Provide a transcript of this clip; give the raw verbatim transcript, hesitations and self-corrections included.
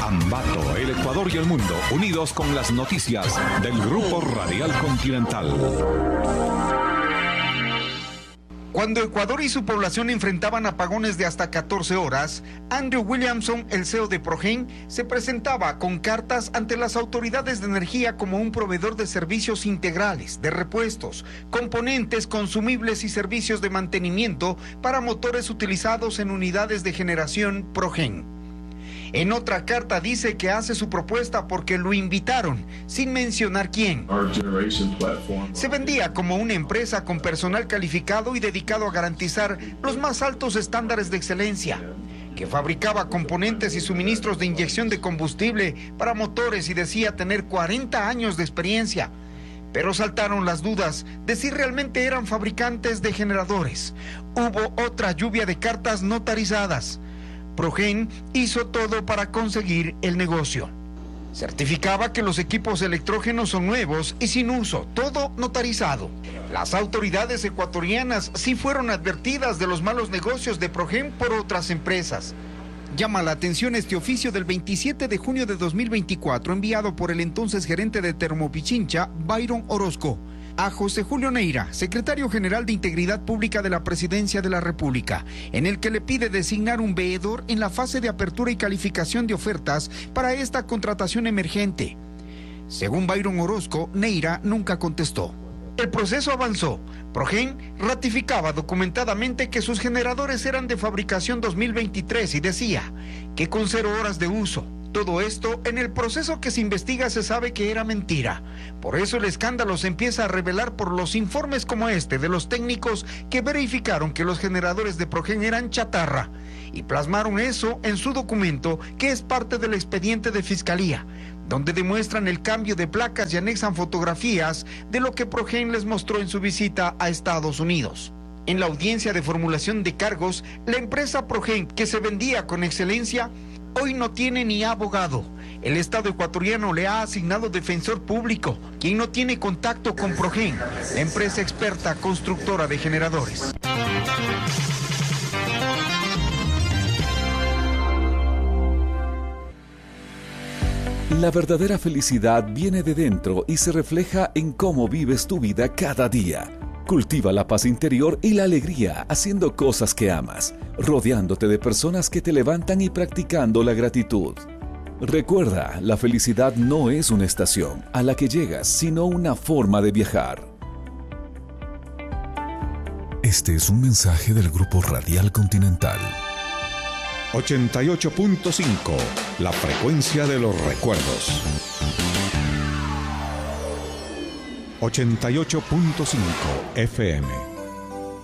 Ambato, el Ecuador y el mundo, unidos con las noticias del Grupo Radial Continental. Cuando Ecuador y su población enfrentaban apagones de hasta catorce horas, Andrew Williamson, el C E O de Progen, se presentaba con cartas ante las autoridades de energía como un proveedor de servicios integrales, de repuestos, componentes, consumibles y servicios de mantenimiento para motores utilizados en unidades de generación Progen. En otra carta dice que hace su propuesta porque lo invitaron, sin mencionar quién. Se vendía como una empresa con personal calificado y dedicado a garantizar los más altos estándares de excelencia, que fabricaba componentes y suministros de inyección de combustible para motores y decía tener cuarenta años de experiencia. Pero saltaron las dudas de si realmente eran fabricantes de generadores. Hubo otra lluvia de cartas notarizadas. Progen hizo todo para conseguir el negocio. Certificaba que los equipos electrógenos son nuevos y sin uso, todo notarizado. Las autoridades ecuatorianas sí fueron advertidas de los malos negocios de Progen por otras empresas. Llama la atención este oficio del veintisiete de junio de dos mil veinticuatro enviado por el entonces gerente de Termopichincha, Byron Orozco, a José Julio Neira, secretario general de Integridad Pública de la Presidencia de la República, en el que le pide designar un veedor en la fase de apertura y calificación de ofertas para esta contratación emergente. Según Byron Orozco, Neira nunca contestó. El proceso avanzó. Progen ratificaba documentadamente que sus generadores eran de fabricación dos mil veintitrés y decía que con cero horas de uso. Todo esto, en el proceso que se investiga, se sabe que era mentira. Por eso el escándalo se empieza a revelar por los informes como este de los técnicos que verificaron que los generadores de Progen eran chatarra y plasmaron eso en su documento, que es parte del expediente de fiscalía, donde demuestran el cambio de placas y anexan fotografías de lo que Progen les mostró en su visita a Estados Unidos. En la audiencia de formulación de cargos, la empresa Progen, que se vendía con excelencia, hoy no tiene ni abogado. El Estado ecuatoriano le ha asignado defensor público, quien no tiene contacto con Progen, la empresa experta constructora de generadores. La verdadera felicidad viene de dentro y se refleja en cómo vives tu vida cada día. Cultiva la paz interior y la alegría haciendo cosas que amas, rodeándote de personas que te levantan y practicando la gratitud. Recuerda, la felicidad no es una estación a la que llegas, sino una forma de viajar. Este es un mensaje del Grupo Radial Continental. ochenta y ocho punto cinco, la frecuencia de los recuerdos. ochenta y ocho punto cinco F M.